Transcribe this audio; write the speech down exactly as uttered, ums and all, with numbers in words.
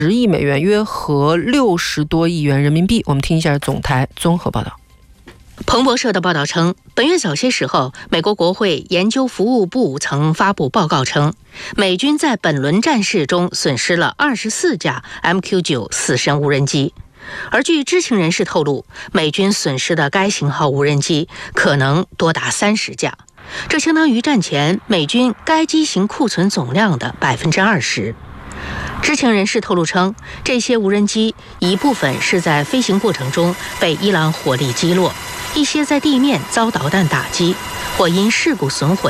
十亿美元，约合六十多亿元人民币。我们听一下总台综合报道。 彭博社的报道称，本月早些时候，美国国会研究服务部曾发布报告称，美军在本轮战事中损失了二十四架 M Q 九 死神无人机。而据知情人士透露，美军损失的该型号无人机可能多达三十架，这相当于战前美军该机型库存总量的百分之二十。知情人士透露称，这些无人机一部分是在飞行过程中被伊朗火力击落，一些在地面遭导弹打击，或因事故损毁